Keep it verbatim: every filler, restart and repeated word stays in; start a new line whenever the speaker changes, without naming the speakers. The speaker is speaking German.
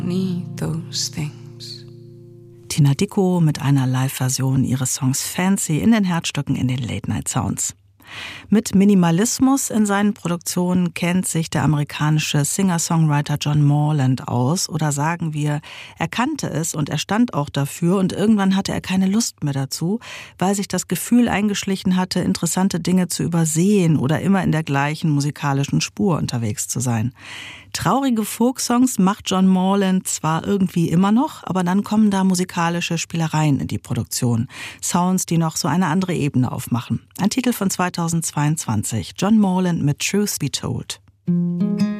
Need those things.
Tina Dickow mit einer Live-Version ihres Songs Fancy in den Herzstücken in den Late Night Sounds. Mit Minimalismus in seinen Produktionen kennt sich der amerikanische Singer-Songwriter John Morland aus. Oder sagen wir, er kannte es und er stand auch dafür und irgendwann hatte er keine Lust mehr dazu, weil sich das Gefühl eingeschlichen hatte, interessante Dinge zu übersehen oder immer in der gleichen musikalischen Spur unterwegs zu sein. Traurige Folksongs macht John Morland zwar irgendwie immer noch, aber dann kommen da musikalische Spielereien in die Produktion. Sounds, die noch so eine andere Ebene aufmachen. Ein Titel von zweitausendzweiundzwanzig. John Morland mit Truth Be Told.